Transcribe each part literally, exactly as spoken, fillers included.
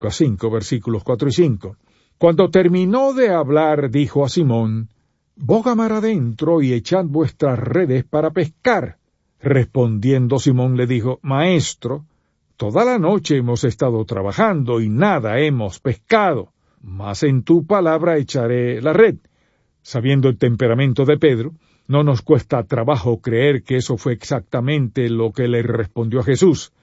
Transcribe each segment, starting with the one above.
cinco, versículos cuatro y cinco. Cuando terminó de hablar, dijo a Simón: «Boga mar adentro y echad vuestras redes para pescar». Respondiendo Simón le dijo: «Maestro, toda la noche hemos estado trabajando y nada hemos pescado, mas en tu palabra echaré la red». Sabiendo el temperamento de Pedro, no nos cuesta trabajo creer que eso fue exactamente lo que le respondió a Jesús.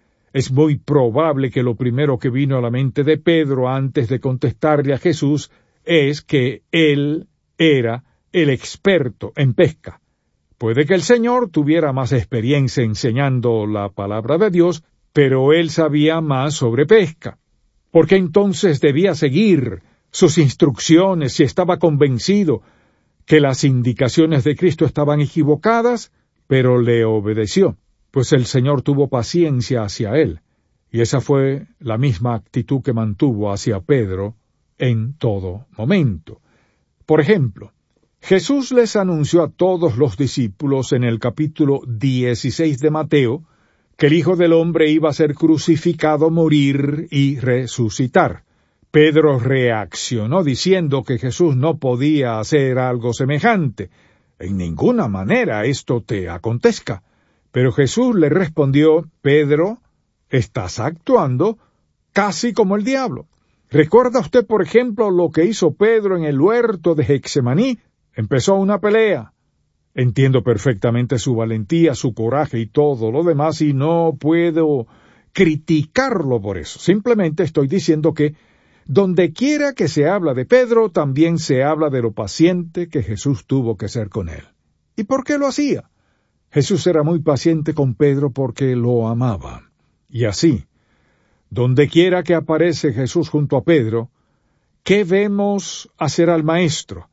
Es muy probable que lo primero que vino a la mente de Pedro antes de contestarle a Jesús es que él era el experto en pesca. Puede que el Señor tuviera más experiencia enseñando la palabra de Dios, pero él sabía más sobre pesca. ¿Por qué entonces debía seguir sus instrucciones si estaba convencido que las indicaciones de Cristo estaban equivocadas? Pero le obedeció, pues el Señor tuvo paciencia hacia él, y esa fue la misma actitud que mantuvo hacia Pedro en todo momento. Por ejemplo, Jesús les anunció a todos los discípulos en el capítulo dieciséis de Mateo que el Hijo del Hombre iba a ser crucificado, morir y resucitar. Pedro reaccionó diciendo que Jesús no podía hacer algo semejante. «En ninguna manera esto te acontezca». Pero Jesús le respondió: «Pedro, estás actuando casi como el diablo. ¿Recuerda usted, por ejemplo, lo que hizo Pedro en el huerto de Getsemaní? Empezó una pelea. Entiendo perfectamente su valentía, su coraje y todo lo demás, y no puedo criticarlo por eso. Simplemente estoy diciendo que donde quiera que se habla de Pedro, también se habla de lo paciente que Jesús tuvo que ser con él. ¿Y por qué lo hacía? Jesús era muy paciente con Pedro porque lo amaba. Y así, donde quiera que aparece Jesús junto a Pedro, ¿qué vemos hacer al Maestro?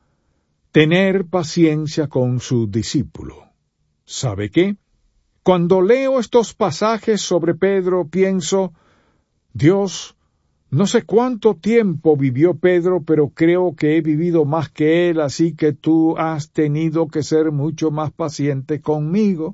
Tener paciencia con su discípulo. ¿Sabe qué? Cuando leo estos pasajes sobre Pedro, pienso: Dios, no sé cuánto tiempo vivió Pedro, pero creo que he vivido más que él, así que tú has tenido que ser mucho más paciente conmigo.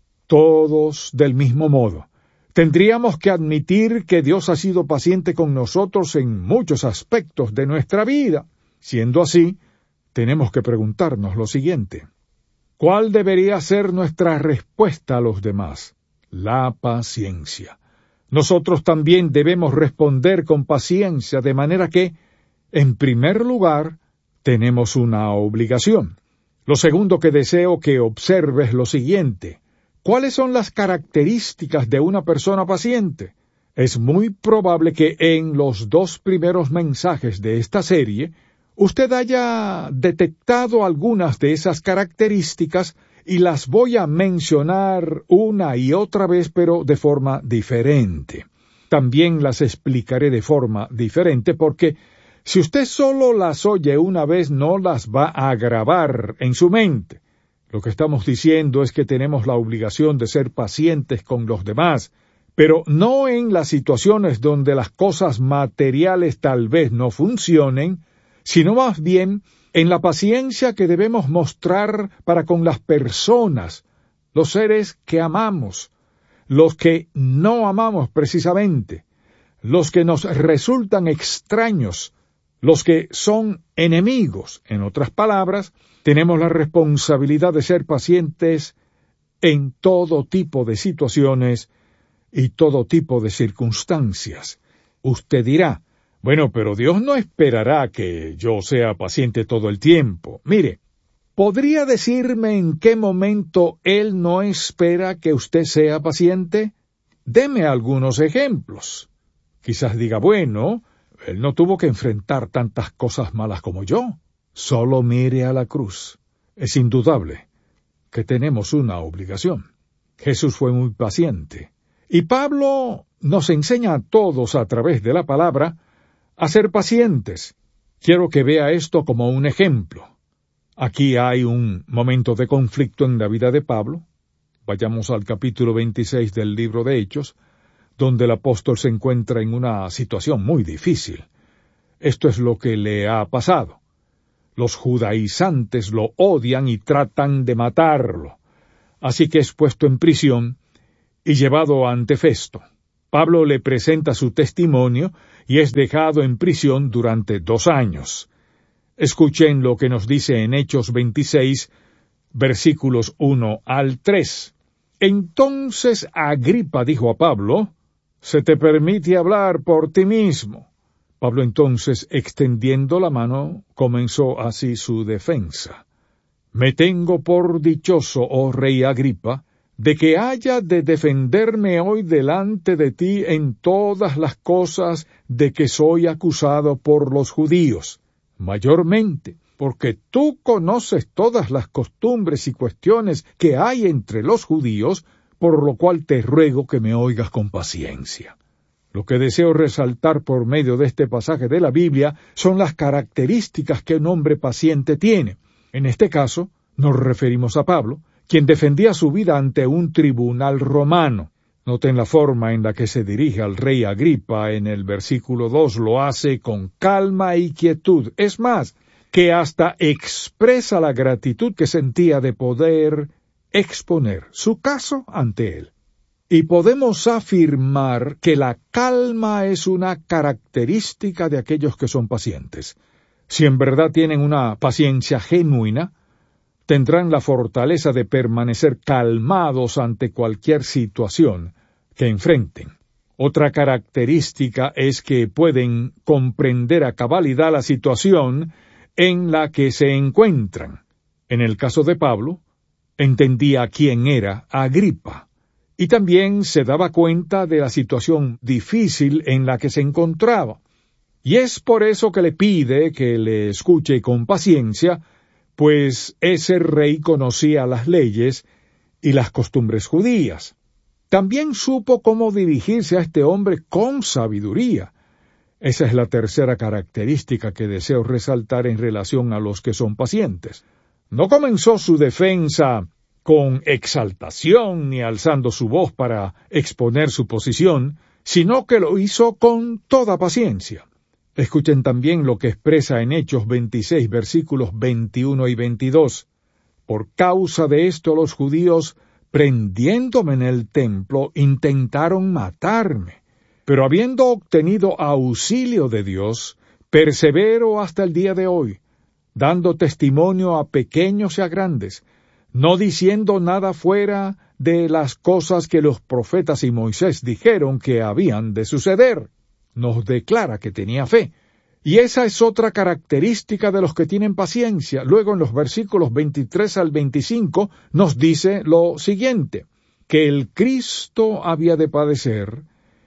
Todos del mismo modo. Tendríamos que admitir que Dios ha sido paciente con nosotros en muchos aspectos de nuestra vida. Siendo así, tenemos que preguntarnos lo siguiente: ¿cuál debería ser nuestra respuesta a los demás? La paciencia. Nosotros también debemos responder con paciencia, de manera que, en primer lugar, tenemos una obligación. Lo segundo que deseo que observes es lo siguiente: ¿cuáles son las características de una persona paciente? Es muy probable que en los dos primeros mensajes de esta serie, usted haya detectado algunas de esas características, y las voy a mencionar una y otra vez, pero de forma diferente. También las explicaré de forma diferente, porque si usted solo las oye una vez, no las va a grabar en su mente. Lo que estamos diciendo es que tenemos la obligación de ser pacientes con los demás, pero no en las situaciones donde las cosas materiales tal vez no funcionen, sino más bien en la paciencia que debemos mostrar para con las personas, los seres que amamos, los que no amamos precisamente, los que nos resultan extraños, los que son enemigos. En otras palabras, tenemos la responsabilidad de ser pacientes en todo tipo de situaciones y todo tipo de circunstancias. Usted dirá: bueno, pero Dios no esperará que yo sea paciente todo el tiempo. Mire, ¿podría decirme en qué momento Él no espera que usted sea paciente? Deme algunos ejemplos. Quizás diga: bueno, Él no tuvo que enfrentar tantas cosas malas como yo. Solo mire a la cruz. Es indudable que tenemos una obligación. Jesús fue muy paciente. Y Pablo nos enseña a todos a través de la palabra a ser pacientes. Quiero que vea esto como un ejemplo. Aquí hay un momento de conflicto en la vida de Pablo. Vayamos al capítulo veintiséis del libro de Hechos, donde el apóstol se encuentra en una situación muy difícil. Esto es lo que le ha pasado. Los judaizantes lo odian y tratan de matarlo. Así que es puesto en prisión y llevado ante Festo. Pablo le presenta su testimonio y es dejado en prisión durante dos años. Escuchen lo que nos dice en Hechos veintiséis, versículos uno al tres. Entonces Agripa dijo a Pablo: «Se te permite hablar por ti mismo». Pablo entonces, extendiendo la mano, comenzó así su defensa. «Me tengo por dichoso, oh rey Agripa, de que haya de defenderme hoy delante de ti en todas las cosas de que soy acusado por los judíos, mayormente porque tú conoces todas las costumbres y cuestiones que hay entre los judíos, por lo cual te ruego que me oigas con paciencia». Lo que deseo resaltar por medio de este pasaje de la Biblia son las características que un hombre paciente tiene. En este caso, nos referimos a Pablo, quien defendía su vida ante un tribunal romano. Noten la forma en la que se dirige al rey Agripa en el versículo dos, lo hace con calma y quietud. Es más, que hasta expresa la gratitud que sentía de poder exponer su caso ante él. Y podemos afirmar que la calma es una característica de aquellos que son pacientes. Si en verdad tienen una paciencia genuina, tendrán la fortaleza de permanecer calmados ante cualquier situación que enfrenten. Otra característica es que pueden comprender a cabalidad la situación en la que se encuentran. En el caso de Pablo, entendía quién era Agripa, y también se daba cuenta de la situación difícil en la que se encontraba. Y es por eso que le pide que le escuche con paciencia, pues ese rey conocía las leyes y las costumbres judías. También supo cómo dirigirse a este hombre con sabiduría. Esa es la tercera característica que deseo resaltar en relación a los que son pacientes. No comenzó su defensa con exaltación ni alzando su voz para exponer su posición, sino que lo hizo con toda paciencia. Escuchen también lo que expresa en Hechos veintiséis, versículos veintiuno y veintidós. «Por causa de esto los judíos, prendiéndome en el templo, intentaron matarme. Pero habiendo obtenido auxilio de Dios, persevero hasta el día de hoy, dando testimonio a pequeños y a grandes, no diciendo nada fuera de las cosas que los profetas y Moisés dijeron que habían de suceder». Nos declara que tenía fe. Y esa es otra característica de los que tienen paciencia. Luego en los versículos veintitrés al veinticinco nos dice lo siguiente: que el Cristo había de padecer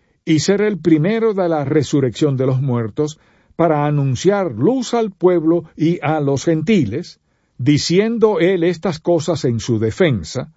y ser el primero de la resurrección de los muertos, para anunciar luz al pueblo y a los gentiles, diciendo él estas cosas en su defensa.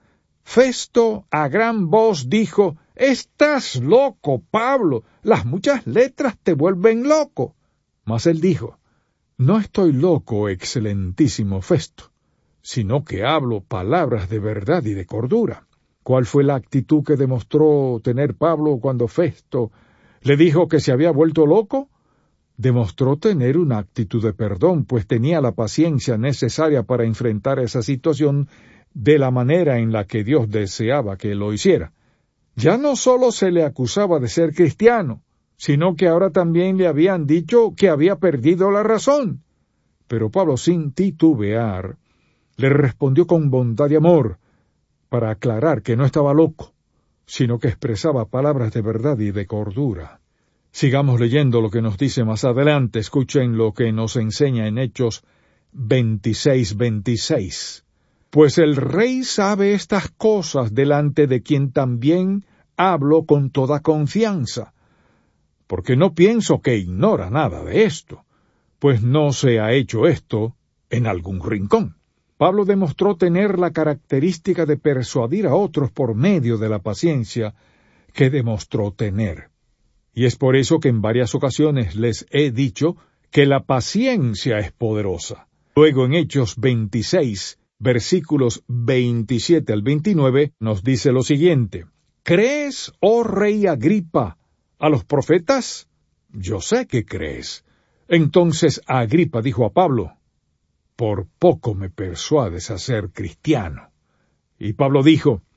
Festo a gran voz dijo: «¡Estás loco, Pablo! Las muchas letras te vuelven loco». Mas él dijo: «No estoy loco, excelentísimo Festo, sino que hablo palabras de verdad y de cordura». ¿Cuál fue la actitud que demostró tener Pablo cuando Festo le dijo que se había vuelto loco? Demostró tener una actitud de perdón, pues tenía la paciencia necesaria para enfrentar esa situación de la manera en la que Dios deseaba que lo hiciera. Ya no solo se le acusaba de ser cristiano, sino que ahora también le habían dicho que había perdido la razón. Pero Pablo, sin titubear, le respondió con bondad y amor, para aclarar que no estaba loco, sino que expresaba palabras de verdad y de cordura. Sigamos leyendo lo que nos dice más adelante. Escuchen lo que nos enseña en Hechos veintiséis, veintiséis. Pues el rey sabe estas cosas, delante de quien también hablo con toda confianza, porque no pienso que ignora nada de esto, pues no se ha hecho esto en algún rincón. Pablo demostró tener la característica de persuadir a otros por medio de la paciencia que demostró tener. Y es por eso que en varias ocasiones les he dicho que la paciencia es poderosa. Luego en Hechos veintiséis, versículos veintisiete al veintinueve, nos dice lo siguiente: ¿Crees, oh rey Agripa, a los profetas? Yo sé que crees. Entonces Agripa dijo a Pablo: por poco me persuades a ser cristiano. Y Pablo dijo: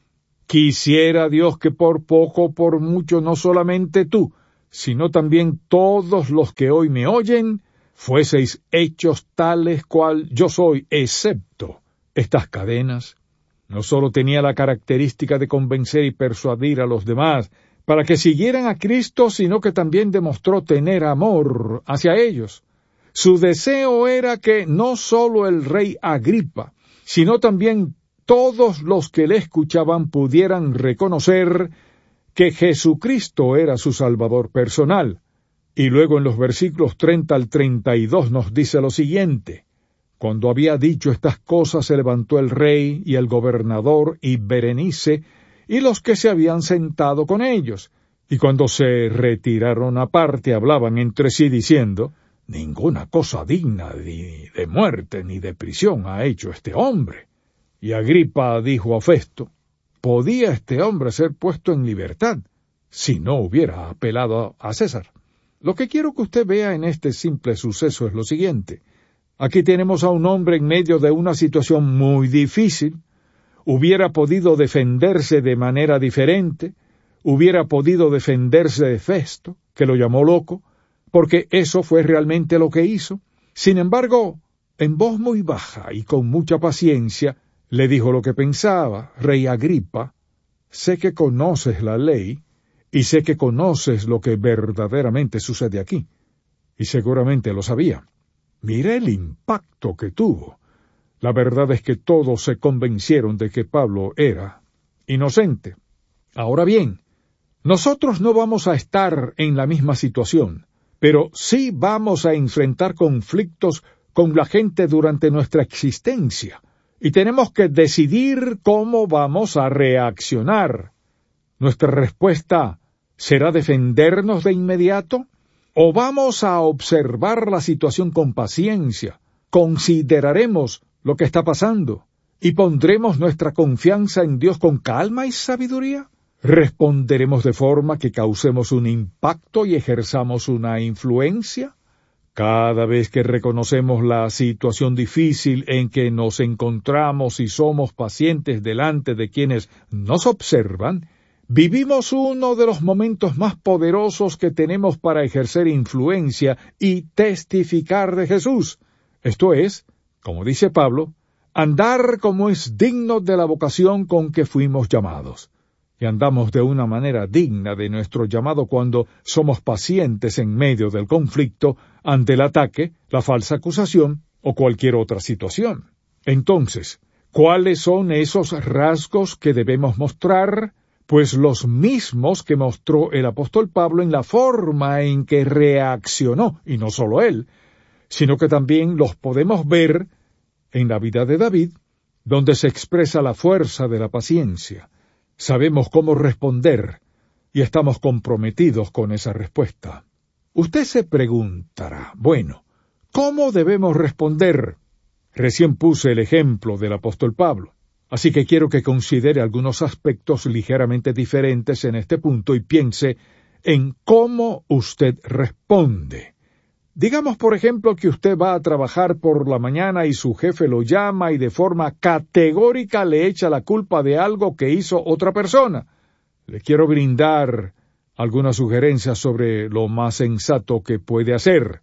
Quisiera Dios que por poco o por mucho no solamente tú, sino también todos los que hoy me oyen, fueseis hechos tales cual yo soy, excepto estas cadenas. No sólo tenía la característica de convencer y persuadir a los demás para que siguieran a Cristo, sino que también demostró tener amor hacia ellos. Su deseo era que no sólo el rey Agripa, sino también todos los que le escuchaban pudieran reconocer que Jesucristo era su Salvador personal. Y luego en los versículos treinta al treinta y dos nos dice lo siguiente: Cuando había dicho estas cosas se levantó el rey y el gobernador y Berenice y los que se habían sentado con ellos, y cuando se retiraron aparte hablaban entre sí diciendo: Ninguna cosa digna ni de muerte ni de prisión ha hecho este hombre. Y Agripa dijo a Festo: ¿Podía este hombre ser puesto en libertad si no hubiera apelado a César? Lo que quiero que usted vea en este simple suceso es lo siguiente. Aquí tenemos a un hombre en medio de una situación muy difícil. Hubiera podido defenderse de manera diferente, hubiera podido defenderse de Festo, que lo llamó loco, porque eso fue realmente lo que hizo. Sin embargo, en voz muy baja y con mucha paciencia, le dijo lo que pensaba: Rey Agripa, sé que conoces la ley, y sé que conoces lo que verdaderamente sucede aquí. Y seguramente lo sabía. Mire el impacto que tuvo. La verdad es que todos se convencieron de que Pablo era inocente. Ahora bien, nosotros no vamos a estar en la misma situación, pero sí vamos a enfrentar conflictos con la gente durante nuestra existencia, y tenemos que decidir cómo vamos a reaccionar. Nuestra respuesta ¿será defendernos de inmediato? ¿O vamos a observar la situación con paciencia? Consideraremos lo que está pasando y pondremos nuestra confianza en Dios con calma y sabiduría. ¿Responderemos de forma que causemos un impacto y ejerzamos una influencia? Cada vez que reconocemos la situación difícil en que nos encontramos y somos pacientes delante de quienes nos observan, vivimos uno de los momentos más poderosos que tenemos para ejercer influencia y testificar de Jesús. Esto es, como dice Pablo, andar como es digno de la vocación con que fuimos llamados. Y andamos de una manera digna de nuestro llamado cuando somos pacientes en medio del conflicto, ante el ataque, la falsa acusación o cualquier otra situación. Entonces, ¿cuáles son esos rasgos que debemos mostrar? Pues los mismos que mostró el apóstol Pablo en la forma en que reaccionó, y no solo él, sino que también los podemos ver en la vida de David, donde se expresa la fuerza de la paciencia. Sabemos cómo responder y estamos comprometidos con esa respuesta. Usted se preguntará, bueno, ¿cómo debemos responder? Recién puse el ejemplo del apóstol Pablo. Así que quiero que considere algunos aspectos ligeramente diferentes en este punto y piense en cómo usted responde. Digamos, por ejemplo, que usted va a trabajar por la mañana y su jefe lo llama y de forma categórica le echa la culpa de algo que hizo otra persona. Le quiero brindar algunas sugerencias sobre lo más sensato que puede hacer.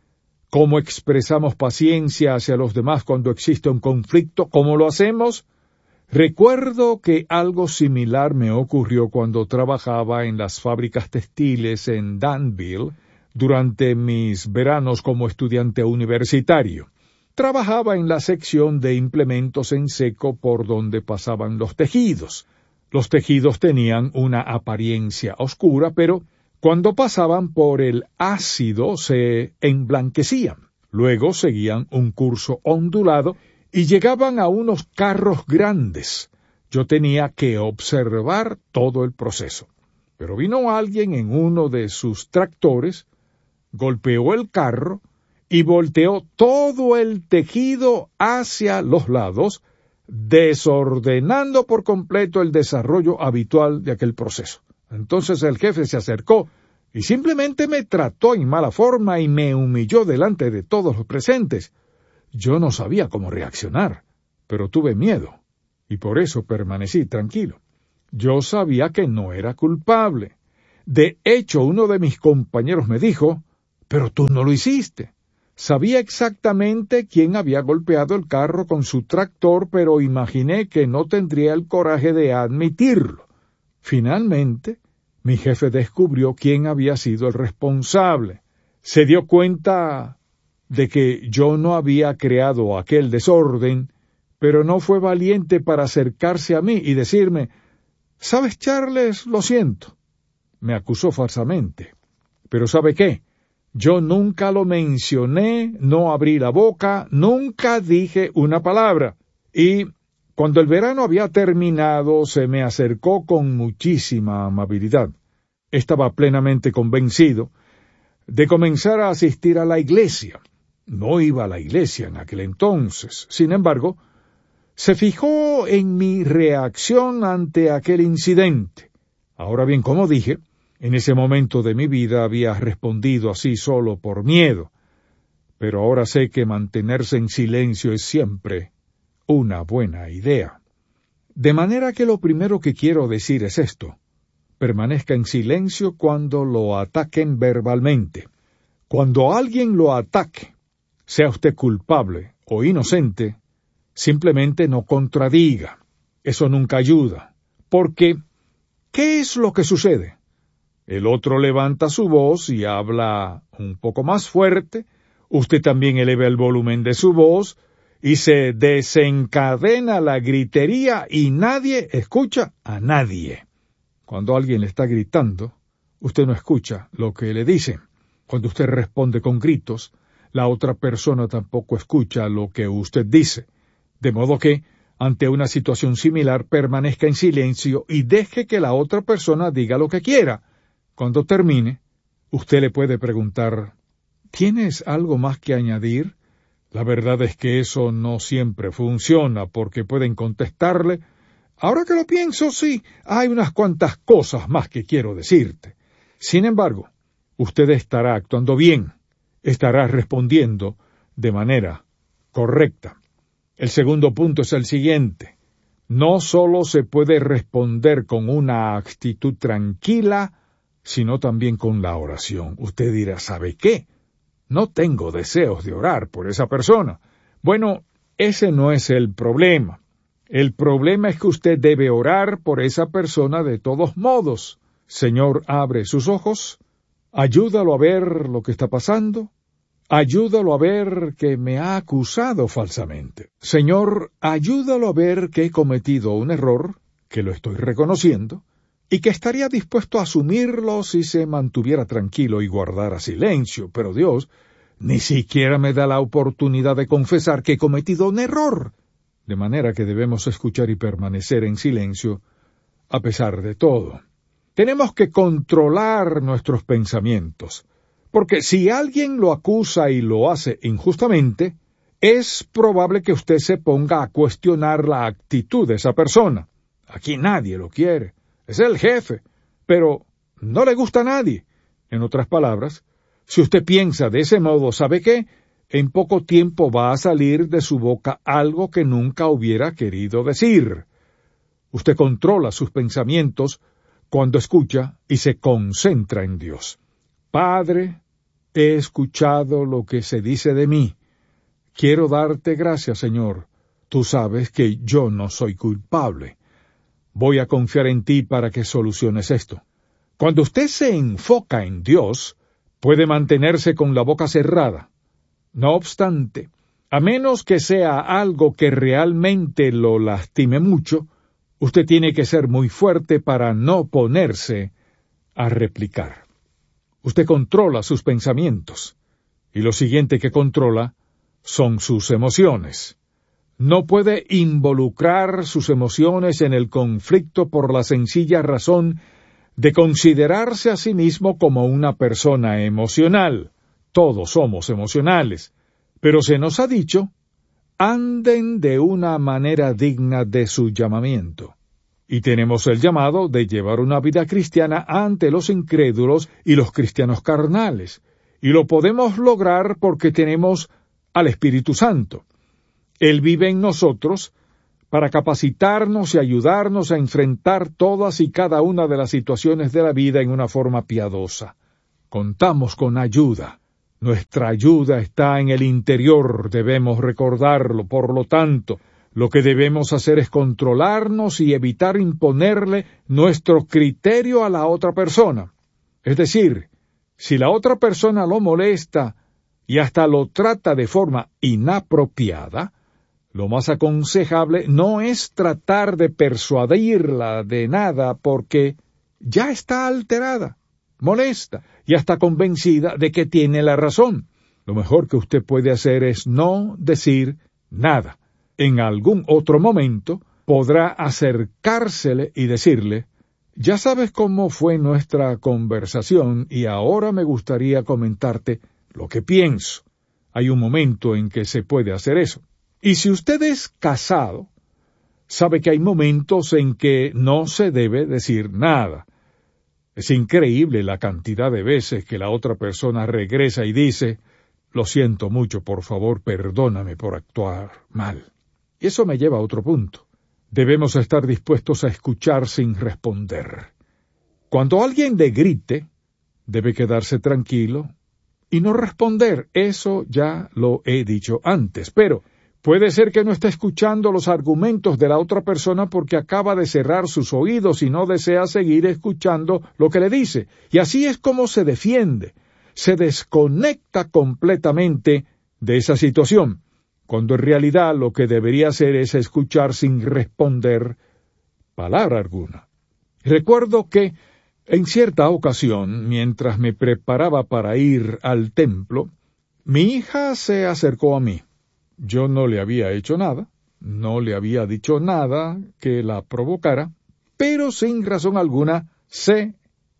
¿Cómo expresamos paciencia hacia los demás cuando existe un conflicto? ¿Cómo lo hacemos? Recuerdo que algo similar me ocurrió cuando trabajaba en las fábricas textiles en Danville durante mis veranos como estudiante universitario. Trabajaba en la sección de implementos en seco por donde pasaban los tejidos. Los tejidos tenían una apariencia oscura, pero cuando pasaban por el ácido se emblanquecían. Luego seguían un curso ondulado y llegaban a unos carros grandes. Yo tenía que observar todo el proceso. Pero vino alguien en uno de sus tractores, golpeó el carro y volteó todo el tejido hacia los lados, desordenando por completo el desarrollo habitual de aquel proceso. Entonces el jefe se acercó y simplemente me trató en mala forma y me humilló delante de todos los presentes. Yo no sabía cómo reaccionar, pero tuve miedo, y por eso permanecí tranquilo. Yo sabía que no era culpable. De hecho, uno de mis compañeros me dijo, «Pero tú no lo hiciste». Sabía exactamente quién había golpeado el carro con su tractor, pero imaginé que no tendría el coraje de admitirlo. Finalmente, mi jefe descubrió quién había sido el responsable. Se dio cuenta de que yo no había creado aquel desorden, pero no fue valiente para acercarse a mí y decirme, «¿Sabes, Charles? Lo siento». Me acusó falsamente. Pero ¿sabe qué? Yo nunca lo mencioné, no abrí la boca, nunca dije una palabra. Y cuando el verano había terminado, se me acercó con muchísima amabilidad. Estaba plenamente convencido de comenzar a asistir a la iglesia. No iba a la iglesia en aquel entonces. Sin embargo, se fijó en mi reacción ante aquel incidente. Ahora bien, como dije, en ese momento de mi vida había respondido así solo por miedo, pero ahora sé que mantenerse en silencio es siempre una buena idea. De manera que lo primero que quiero decir es esto: permanezca en silencio cuando lo ataquen verbalmente. Cuando alguien lo ataque, sea usted culpable o inocente, simplemente no contradiga. Eso nunca ayuda, porque ¿qué es lo que sucede? El otro levanta su voz y habla un poco más fuerte, usted también eleva el volumen de su voz y se desencadena la gritería y nadie escucha a nadie. Cuando alguien le está gritando, usted no escucha lo que le dice. Cuando usted responde con gritos, la otra persona tampoco escucha lo que usted dice. De modo que, ante una situación similar, permanezca en silencio y deje que la otra persona diga lo que quiera. Cuando termine, usted le puede preguntar, ¿tienes algo más que añadir? La verdad es que eso no siempre funciona, porque pueden contestarle, ahora que lo pienso, sí, hay unas cuantas cosas más que quiero decirte. Sin embargo, usted estará actuando bien, estará respondiendo de manera correcta. El segundo punto es el siguiente: no solo se puede responder con una actitud tranquila, sino también con la oración. Usted dirá, ¿sabe qué? No tengo deseos de orar por esa persona. Bueno, ese no es el problema. El problema es que usted debe orar por esa persona de todos modos. Señor, abre sus ojos, ayúdalo a ver lo que está pasando, ayúdalo a ver que me ha acusado falsamente. Señor, ayúdalo a ver que he cometido un error, que lo estoy reconociendo, y que estaría dispuesto a asumirlo si se mantuviera tranquilo y guardara silencio. Pero Dios ni siquiera me da la oportunidad de confesar que he cometido un error. De manera que debemos escuchar y permanecer en silencio a pesar de todo. Tenemos que controlar nuestros pensamientos, porque si alguien lo acusa y lo hace injustamente, es probable que usted se ponga a cuestionar la actitud de esa persona. Aquí nadie lo quiere. Es el jefe, pero no le gusta a nadie. En otras palabras, si usted piensa de ese modo, ¿sabe qué? En poco tiempo va a salir de su boca algo que nunca hubiera querido decir. Usted controla sus pensamientos cuando escucha y se concentra en Dios. Padre, he escuchado lo que se dice de mí. Quiero darte gracias, Señor. Tú sabes que yo no soy culpable. Voy a confiar en ti para que soluciones esto. Cuando usted se enfoca en Dios, puede mantenerse con la boca cerrada. No obstante, a menos que sea algo que realmente lo lastime mucho, usted tiene que ser muy fuerte para no ponerse a replicar. Usted controla sus pensamientos, y lo siguiente que controla son sus emociones. No puede involucrar sus emociones en el conflicto por la sencilla razón de considerarse a sí mismo como una persona emocional. Todos somos emocionales, pero se nos ha dicho, anden de una manera digna de su llamamiento. Y tenemos el llamado de llevar una vida cristiana ante los incrédulos y los cristianos carnales, y lo podemos lograr porque tenemos al Espíritu Santo. Él vive en nosotros para capacitarnos y ayudarnos a enfrentar todas y cada una de las situaciones de la vida en una forma piadosa. Contamos con ayuda. Nuestra ayuda está en el interior, debemos recordarlo. Por lo tanto, lo que debemos hacer es controlarnos y evitar imponerle nuestro criterio a la otra persona. Es decir, si la otra persona lo molesta y hasta lo trata de forma inapropiada, lo más aconsejable no es tratar de persuadirla de nada porque ya está alterada, molesta y hasta convencida de que tiene la razón. Lo mejor que usted puede hacer es no decir nada. En algún otro momento podrá acercársele y decirle: ya sabes cómo fue nuestra conversación y ahora me gustaría comentarte lo que pienso. Hay un momento en que se puede hacer eso. Y si usted es casado, sabe que hay momentos en que no se debe decir nada. Es increíble la cantidad de veces que la otra persona regresa y dice: lo siento mucho, por favor, perdóname por actuar mal. Y eso me lleva a otro punto. Debemos estar dispuestos a escuchar sin responder. Cuando alguien le grite, debe quedarse tranquilo y no responder. Eso ya lo he dicho antes, pero puede ser que no esté escuchando los argumentos de la otra persona porque acaba de cerrar sus oídos y no desea seguir escuchando lo que le dice. Y así es como se defiende. Se desconecta completamente de esa situación, cuando en realidad lo que debería hacer es escuchar sin responder palabra alguna. Recuerdo que en cierta ocasión, mientras me preparaba para ir al templo, mi hija se acercó a mí. Yo no le había hecho nada, no le había dicho nada que la provocara, pero sin razón alguna se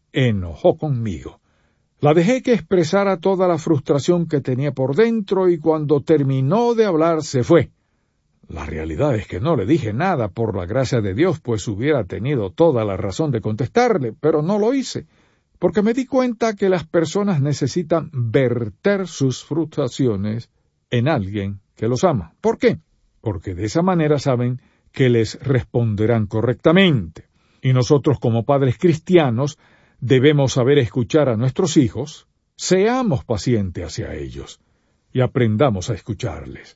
enojó conmigo. La dejé que expresara toda la frustración que tenía por dentro y cuando terminó de hablar se fue. La realidad es que no le dije nada, por la gracia de Dios, pues hubiera tenido toda la razón de contestarle, pero no lo hice, porque me di cuenta que las personas necesitan verter sus frustraciones en alguien que los ama. ¿Por qué? Porque de esa manera saben que les responderán correctamente. Y nosotros como padres cristianos debemos saber escuchar a nuestros hijos, seamos pacientes hacia ellos y aprendamos a escucharles.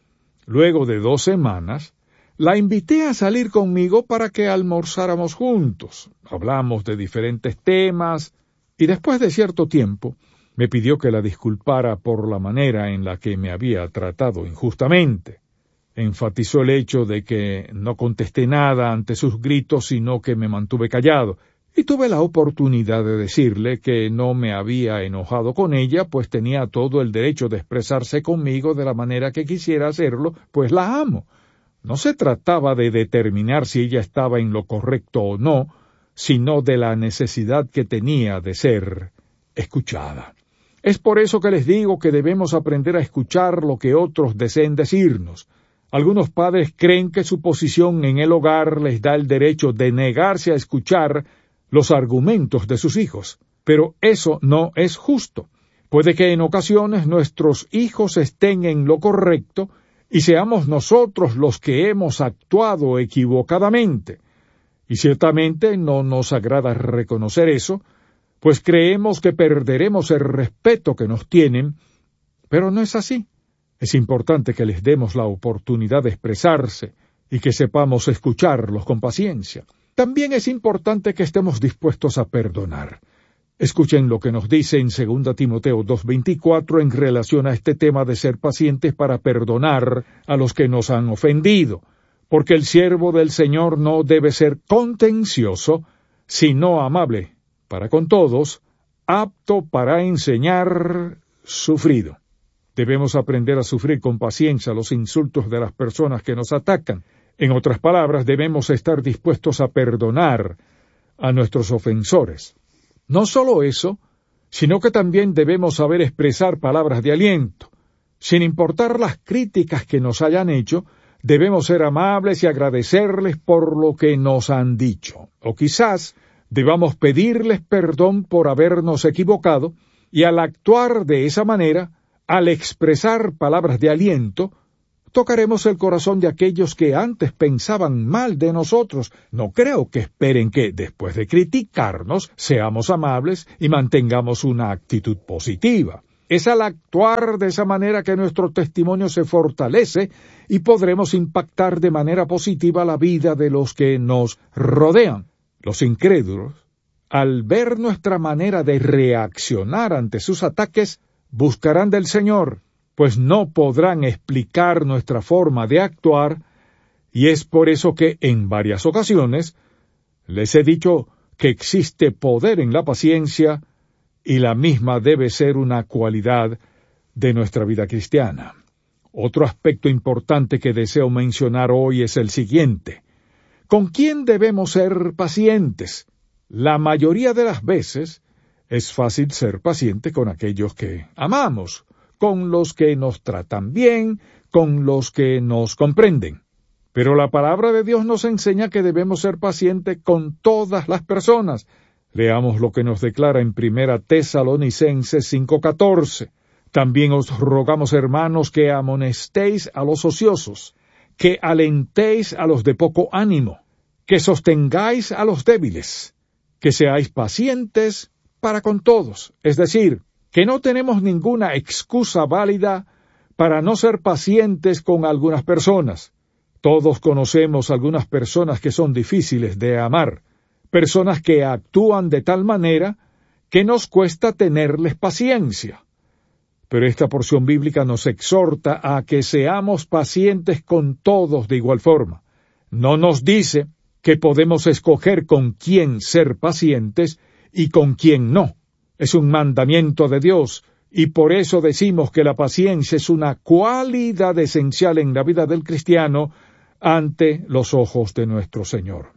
Luego de dos semanas, la invité a salir conmigo para que almorzáramos juntos. Hablamos de diferentes temas y después de cierto tiempo me pidió que la disculpara por la manera en la que me había tratado injustamente. Enfatizó el hecho de que no contesté nada ante sus gritos, sino que me mantuve callado. Y tuve la oportunidad de decirle que no me había enojado con ella, pues tenía todo el derecho de expresarse conmigo de la manera que quisiera hacerlo, pues la amo. No se trataba de determinar si ella estaba en lo correcto o no, sino de la necesidad que tenía de ser escuchada. Es por eso que les digo que debemos aprender a escuchar lo que otros deseen decirnos. Algunos padres creen que su posición en el hogar les da el derecho de negarse a escuchar los argumentos de sus hijos, pero eso no es justo. Puede que en ocasiones nuestros hijos estén en lo correcto y seamos nosotros los que hemos actuado equivocadamente. Y ciertamente no nos agrada reconocer eso, pues creemos que perderemos el respeto que nos tienen, pero no es así. Es importante que les demos la oportunidad de expresarse y que sepamos escucharlos con paciencia. También es importante que estemos dispuestos a perdonar. Escuchen lo que nos dice en segunda Timoteo dos veinticuatro en relación a este tema de ser pacientes para perdonar a los que nos han ofendido, porque el siervo del Señor no debe ser contencioso, sino amable para con todos, apto para enseñar, sufrido. Debemos aprender a sufrir con paciencia los insultos de las personas que nos atacan. En otras palabras, debemos estar dispuestos a perdonar a nuestros ofensores. No solo eso, sino que también debemos saber expresar palabras de aliento. Sin importar las críticas que nos hayan hecho, debemos ser amables y agradecerles por lo que nos han dicho. O quizás debamos pedirles perdón por habernos equivocado, y al actuar de esa manera, al expresar palabras de aliento, tocaremos el corazón de aquellos que antes pensaban mal de nosotros. No creo que esperen que, después de criticarnos, seamos amables y mantengamos una actitud positiva. Es al actuar de esa manera que nuestro testimonio se fortalece y podremos impactar de manera positiva la vida de los que nos rodean. Los incrédulos, al ver nuestra manera de reaccionar ante sus ataques, buscarán del Señor, pues no podrán explicar nuestra forma de actuar, y es por eso que en varias ocasiones les he dicho que existe poder en la paciencia, y la misma debe ser una cualidad de nuestra vida cristiana. Otro aspecto importante que deseo mencionar hoy es el siguiente. ¿Con quién debemos ser pacientes? La mayoría de las veces es fácil ser paciente con aquellos que amamos, con los que nos tratan bien, con los que nos comprenden. Pero la palabra de Dios nos enseña que debemos ser pacientes con todas las personas. Leamos lo que nos declara en Primera Tesalonicenses cinco catorce. También os rogamos, hermanos, que amonestéis a los ociosos, que alentéis a los de poco ánimo, que sostengáis a los débiles, que seáis pacientes para con todos. Es decir, que no tenemos ninguna excusa válida para no ser pacientes con algunas personas. Todos conocemos algunas personas que son difíciles de amar, personas que actúan de tal manera que nos cuesta tenerles paciencia. Pero esta porción bíblica nos exhorta a que seamos pacientes con todos de igual forma. No nos dice que podemos escoger con quién ser pacientes y con quién no. Es un mandamiento de Dios, y por eso decimos que la paciencia es una cualidad esencial en la vida del cristiano ante los ojos de nuestro Señor.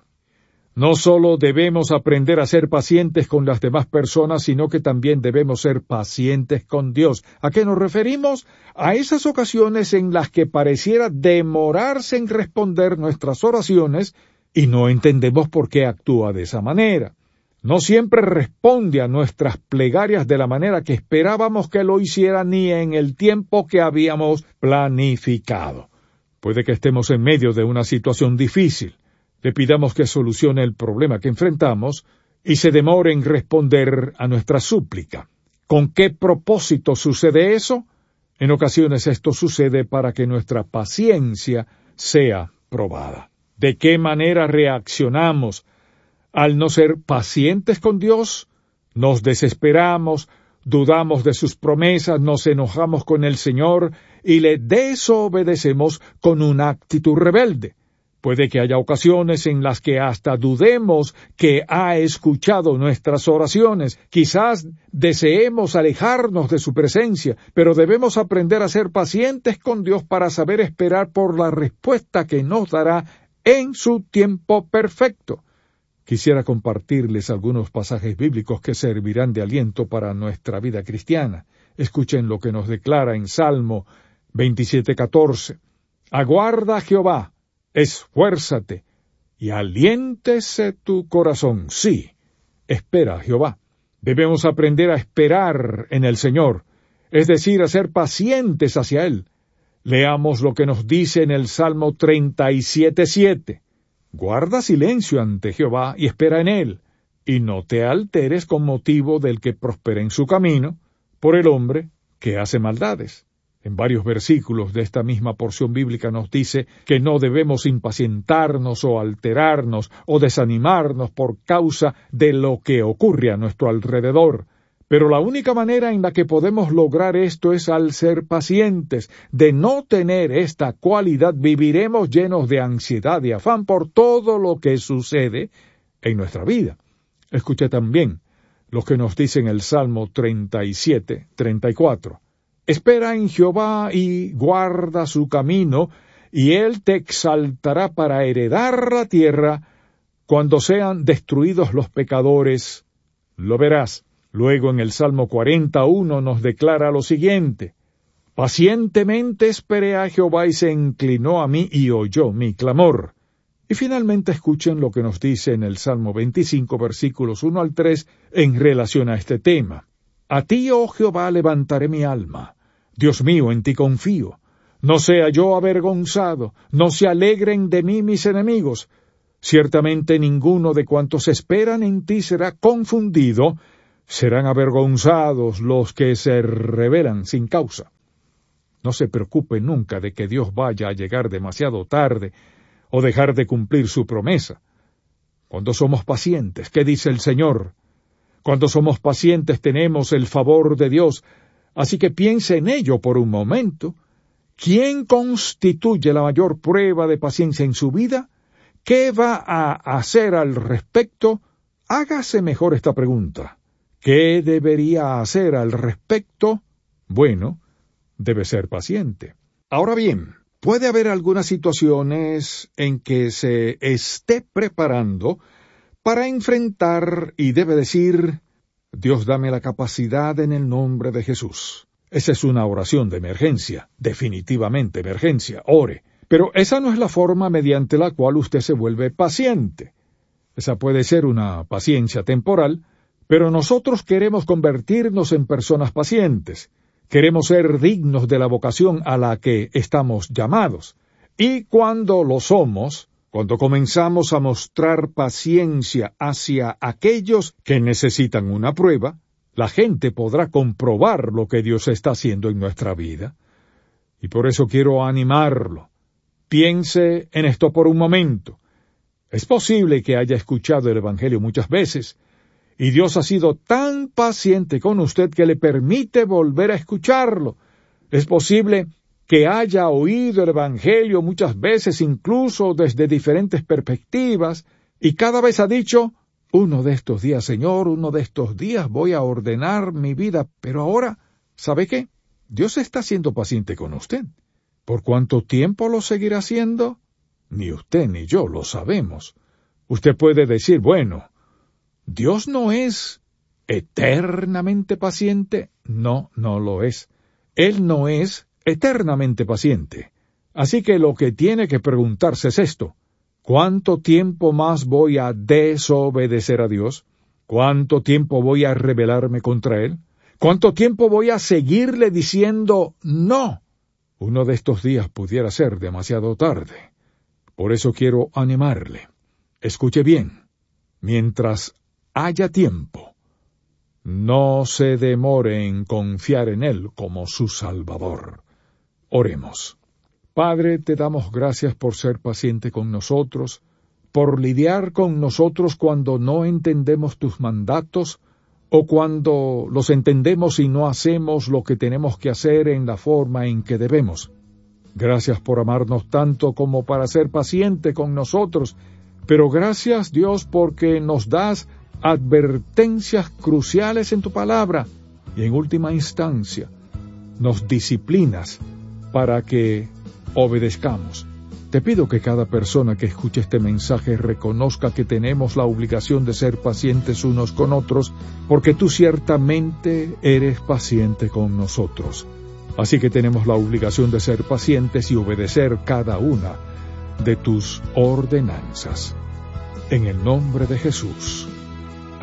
No solo debemos aprender a ser pacientes con las demás personas, sino que también debemos ser pacientes con Dios. ¿A qué nos referimos? A esas ocasiones en las que pareciera demorarse en responder nuestras oraciones y no entendemos por qué actúa de esa manera. No siempre responde a nuestras plegarias de la manera que esperábamos que lo hiciera ni en el tiempo que habíamos planificado. Puede que estemos en medio de una situación difícil. Le pidamos que solucione el problema que enfrentamos y se demore en responder a nuestra súplica. ¿Con qué propósito sucede eso? En ocasiones esto sucede para que nuestra paciencia sea probada. ¿De qué manera reaccionamos al no ser pacientes con Dios? Nos desesperamos, dudamos de sus promesas, nos enojamos con el Señor y le desobedecemos con una actitud rebelde. Puede que haya ocasiones en las que hasta dudemos que ha escuchado nuestras oraciones. Quizás deseemos alejarnos de su presencia, pero debemos aprender a ser pacientes con Dios para saber esperar por la respuesta que nos dará en su tiempo perfecto. Quisiera compartirles algunos pasajes bíblicos que servirán de aliento para nuestra vida cristiana. Escuchen lo que nos declara en Salmo veintisiete catorce. Aguarda a Jehová, esfuérzate, y aliéntese tu corazón. Sí, espera a Jehová. Debemos aprender a esperar en el Señor, es decir, a ser pacientes hacia Él. Leamos lo que nos dice en el Salmo treinta y siete siete. Guarda silencio ante Jehová y espera en Él, y no te alteres con motivo del que prospera en su camino, por el hombre que hace maldades. En varios versículos de esta misma porción bíblica nos dice que no debemos impacientarnos o alterarnos o desanimarnos por causa de lo que ocurre a nuestro alrededor. Pero la única manera en la que podemos lograr esto es al ser pacientes. De no tener esta cualidad, viviremos llenos de ansiedad y afán por todo lo que sucede en nuestra vida. Escuche también lo que nos dice en el Salmo treinta y siete treinta y cuatro. Espera en Jehová y guarda su camino, y Él te exaltará para heredar la tierra. Cuando sean destruidos los pecadores, lo verás. Luego en el Salmo cuarenta y uno nos declara lo siguiente. Pacientemente esperé a Jehová y se inclinó a mí y oyó mi clamor. Y finalmente escuchen lo que nos dice en el Salmo veinticinco, versículos uno al tres, en relación a este tema. A ti, oh Jehová, levantaré mi alma. Dios mío, en ti confío. no sea yo avergonzado, no se alegren de mí mis enemigos. Ciertamente ninguno de cuantos esperan en ti será confundido, serán avergonzados los que se rebelan sin causa. No se preocupe nunca de que Dios vaya a llegar demasiado tarde o dejar de cumplir su promesa. Cuando somos pacientes, ¿qué dice el Señor? Cuando somos pacientes tenemos el favor de Dios, así que piense en ello por un momento. ¿Quién constituye la mayor prueba de paciencia en su vida? ¿Qué va a hacer al respecto? Hágase mejor esta pregunta. ¿Qué debería hacer al respecto? Bueno, debe ser paciente. Ahora bien, puede haber algunas situaciones en que se esté preparando para enfrentar y debe decir, Dios, dame la capacidad en el nombre de Jesús. Esa es una oración de emergencia, definitivamente emergencia, ore. Pero esa no es la forma mediante la cual usted se vuelve paciente. Esa puede ser una paciencia temporal, pero nosotros queremos convertirnos en personas pacientes. Queremos ser dignos de la vocación a la que estamos llamados. Y cuando lo somos, cuando comenzamos a mostrar paciencia hacia aquellos que necesitan una prueba, la gente podrá comprobar lo que Dios está haciendo en nuestra vida. Y por eso quiero animarlo. Piense en esto por un momento. Es posible que haya escuchado el Evangelio muchas veces, y Dios ha sido tan paciente con usted que le permite volver a escucharlo. Es posible que haya oído el Evangelio muchas veces, incluso desde diferentes perspectivas, y cada vez ha dicho, uno de estos días, Señor, uno de estos días voy a ordenar mi vida, pero ahora, ¿sabe qué? Dios está siendo paciente con usted. ¿Por cuánto tiempo lo seguirá haciendo? Ni usted ni yo lo sabemos. Usted puede decir, bueno, ¿Dios no es eternamente paciente? No, no lo es. Él no es eternamente paciente. Así que lo que tiene que preguntarse es esto. ¿Cuánto tiempo más voy a desobedecer a Dios? ¿Cuánto tiempo voy a rebelarme contra Él? ¿Cuánto tiempo voy a seguirle diciendo no? Uno de estos días pudiera ser demasiado tarde. Por eso quiero animarle. Escuche bien. Mientras haya tiempo, no se demore en confiar en Él como su Salvador. Oremos. Padre, te damos gracias por ser paciente con nosotros, por lidiar con nosotros cuando no entendemos tus mandatos, o cuando los entendemos y no hacemos lo que tenemos que hacer en la forma en que debemos. Gracias por amarnos tanto como para ser paciente con nosotros, pero gracias, Dios, porque nos das advertencias cruciales en tu palabra, y en última instancia, nos disciplinas para que obedezcamos. Te pido que cada persona que escuche este mensaje reconozca que tenemos la obligación de ser pacientes unos con otros, porque tú ciertamente eres paciente con nosotros. Así que tenemos la obligación de ser pacientes y obedecer cada una de tus ordenanzas. En el nombre de Jesús.